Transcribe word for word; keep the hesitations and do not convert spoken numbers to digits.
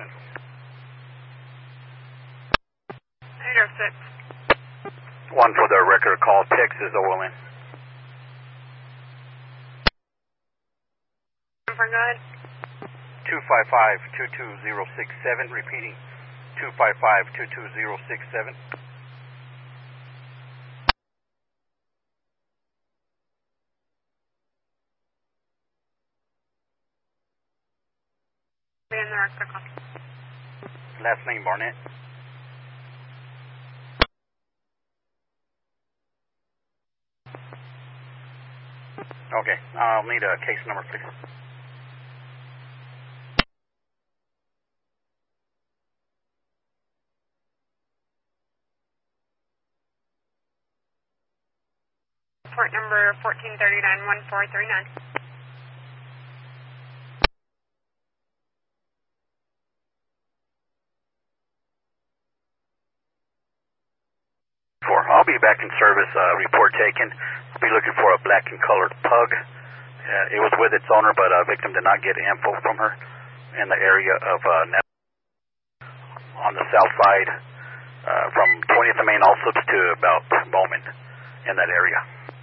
seven. eight oh six. One for the record call, Texas O L N. Number nine. two five five, two two zero six seven, repeating, two five five, two two zero six seven. Be in the record call. Last name Barnett. Okay, I'll need a case number, please. Report number fourteen thirty-nine, one four three nine. Four. I'll be back in service. Uh, report taken. I'll be looking for a black and colored pug. Uh, it was with its owner, but a uh, victim did not get info from her in the area of uh, on the south side, uh, from twentieth and Main Allslips to about Bowman, in that area.